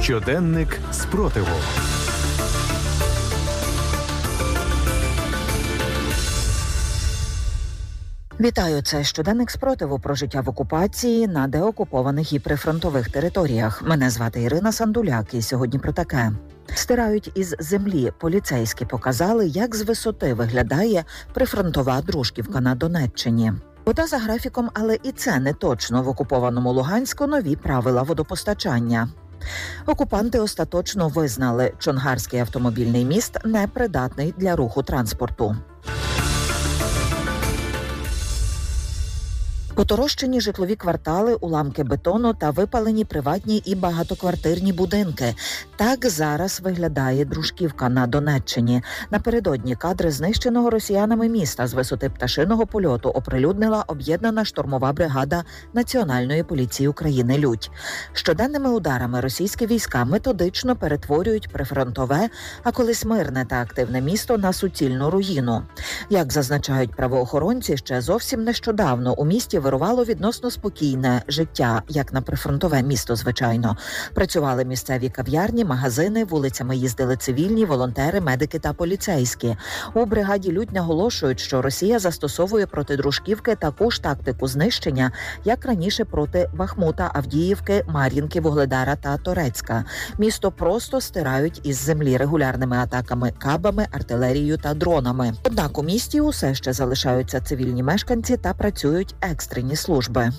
Щоденник спротиву. Вітаю, це щоденник спротиву про життя в окупації на деокупованих і прифронтових територіях. Мене звати Ірина Сандуляк, і сьогодні про таке. Стирають із землі. Поліцейські показали, як з висоти виглядає прифронтова Дружківка на Донеччині. Вода за графіком, але і це не точно. В окупованому Луганську нові правила водопостачання. Окупанти остаточно визнали, Чонгарський автомобільний міст непридатний для руху транспорту. Поторощені житлові квартали, уламки бетону та випалені приватні і багатоквартирні будинки. Так зараз виглядає Дружківка на Донеччині. Напередодні кадри знищеного росіянами міста з висоти пташиного польоту оприлюднила об'єднана штурмова бригада Національної поліції України «Людь». Щоденними ударами російські війська методично перетворюють прифронтове, а колись мирне та активне місто на суцільну руїну. Як зазначають правоохоронці, ще зовсім нещодавно у місті вирувало відносно спокійне життя, як на прифронтове місто, звичайно. Працювали місцеві кав'ярні, магазини, вулицями їздили цивільні, волонтери, медики та поліцейські. У бригаді «Людь» наголошують, що Росія застосовує проти Дружківки таку ж тактику знищення, як раніше проти Бахмута, Авдіївки, Мар'їнки, Вугледара та Торецька. Місто просто стирають із землі регулярними атаками кабами, артилерією та дронами. Однак у місті усе ще залишаються цивільні мешканці та працюють екстрені служби.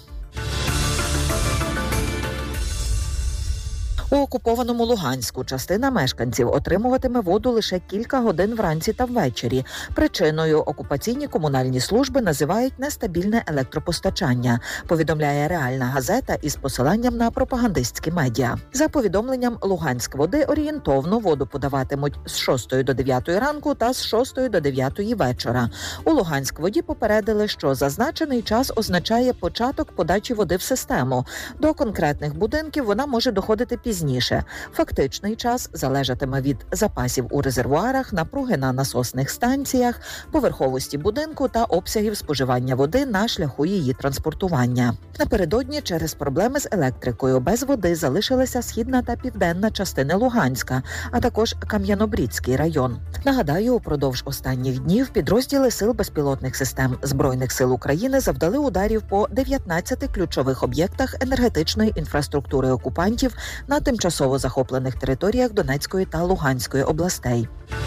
У окупованому Луганську частина мешканців отримуватиме воду лише кілька годин вранці та ввечері. Причиною окупаційні комунальні служби називають нестабільне електропостачання, повідомляє «Реальна газета» із посиланням на пропагандистські медіа. За повідомленням Луганськводи, орієнтовно воду подаватимуть з 6 до 9 ранку та з 6 до 9 вечора. У Луганськводі попередили, що зазначений час означає початок подачі води в систему. До конкретних будинків вона може доходити пізніше. Фактичний час залежатиме від запасів у резервуарах, напруги на насосних станціях, поверховості будинку та обсягів споживання води на шляху її транспортування. Напередодні через проблеми з електрикою без води залишилися східна та південна частини Луганська, а також Кам'янобрідський район. Нагадаю, упродовж останніх днів підрозділи Сил безпілотних систем Збройних сил України завдали ударів по 19 ключових об'єктах енергетичної інфраструктури окупантів на тимчасово захоплених територіях Донецької та Луганської областей.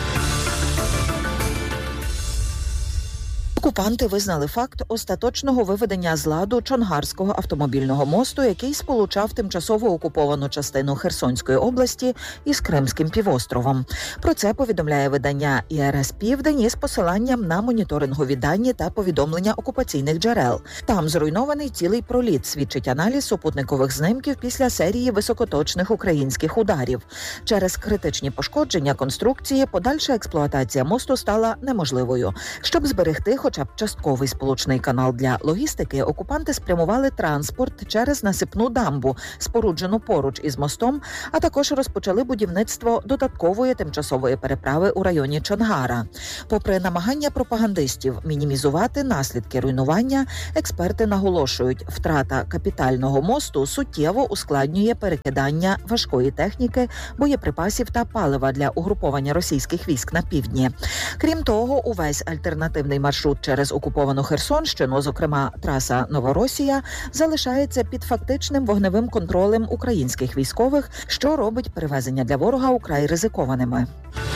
Окупанти визнали факт остаточного виведення з ладу Чонгарського автомобільного мосту, який сполучав тимчасово окуповану частину Херсонської області із Кримським півостровом. Про це повідомляє видання «ІРС Південь» із посиланням на моніторингові дані та повідомлення окупаційних джерел. Там зруйнований цілий проліт, свідчить аналіз супутникових знімків після серії високоточних українських ударів. Через критичні пошкодження конструкції подальша експлуатація мосту стала неможливою. Щоб зберегти хоча б частковий сполучний канал для логістики, окупанти спрямували транспорт через насипну дамбу, споруджену поруч із мостом, а також розпочали будівництво додаткової тимчасової переправи у районі Чонгара. Попри намагання пропагандистів мінімізувати наслідки руйнування, експерти наголошують, втрата капітального мосту суттєво ускладнює перекидання важкої техніки, боєприпасів та палива для угруповання російських військ на півдні. Крім того, увесь альтернативний маршрут через окуповану Херсонщину, зокрема траса Новоросія, залишається під фактичним вогневим контролем українських військових, що робить перевезення для ворога украй ризикованими.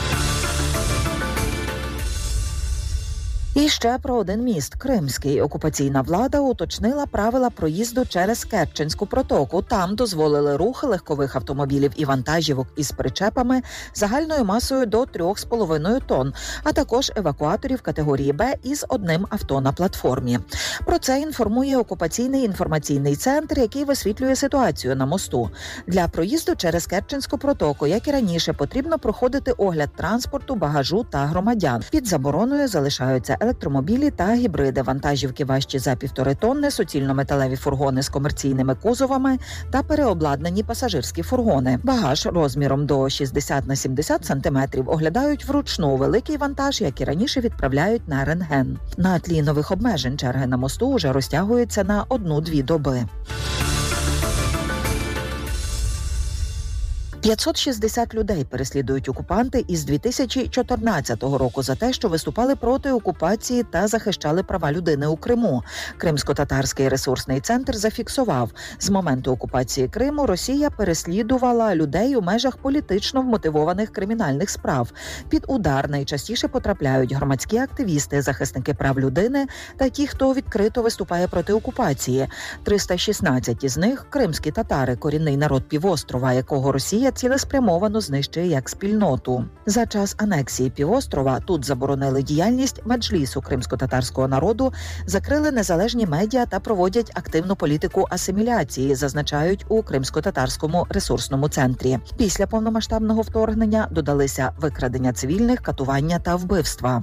І ще про один міст – Кримський. Окупаційна влада уточнила правила проїзду через Керченську протоку. Там дозволили рух легкових автомобілів і вантажівок із причепами загальною масою до 3,5 тонн, а також евакуаторів категорії «Б» із одним авто на платформі. Про це інформує окупаційний інформаційний центр, який висвітлює ситуацію на мосту. Для проїзду через Керченську протоку, як і раніше, потрібно проходити огляд транспорту, багажу та громадян. Під забороною залишаються електромобілі та гібриди, вантажівки важчі за 1,5 тонни, суцільно-металеві фургони з комерційними кузовами та переобладнані пасажирські фургони. Багаж розміром до 60 на 70 сантиметрів оглядають вручну. Великий вантаж, як і раніше, відправляють на рентген. На тлі нових обмежень черги на мосту вже розтягуються на 1-2 доби. 560 людей переслідують окупанти із 2014 року за те, що виступали проти окупації та захищали права людини у Криму. Кримсько-татарський ресурсний центр зафіксував, з моменту окупації Криму Росія переслідувала людей у межах політично вмотивованих кримінальних справ. Під удар найчастіше потрапляють громадські активісти, захисники прав людини та ті, хто відкрито виступає проти окупації. 316 із них – кримські татари, корінний народ півострова, якого Росія цілеспрямовано знищує як спільноту. За час анексії півострова тут заборонили діяльність меджлісу кримсько-татарського народу, закрили незалежні медіа та проводять активну політику асиміляції, зазначають у Кримсько-татарському ресурсному центрі. Після повномасштабного вторгнення додалися викрадення цивільних, катування та вбивства.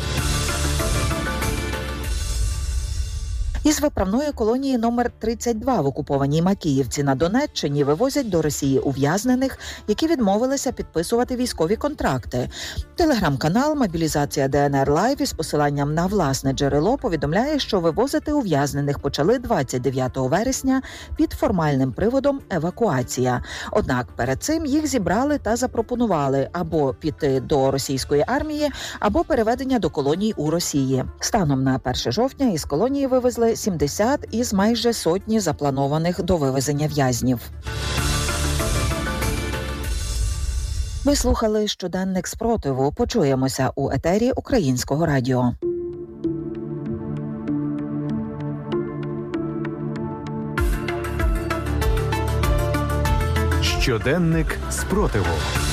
Із виправної колонії номер 32 в окупованій Макіївці на Донеччині вивозять до Росії ув'язнених, які відмовилися підписувати військові контракти. Телеграм-канал «Мобілізація ДНР Лайв» із посиланням на власне джерело повідомляє, що вивозити ув'язнених почали 29 вересня під формальним приводом «евакуація». Однак перед цим їх зібрали та запропонували або піти до російської армії, або переведення до колоній у Росії. Станом на 1 жовтня із колонії вивезли 70 із майже сотні запланованих до вивезення в'язнів. Ви слухали щоденник спротиву. Почуємося у етері Українського радіо. Щоденник спротиву.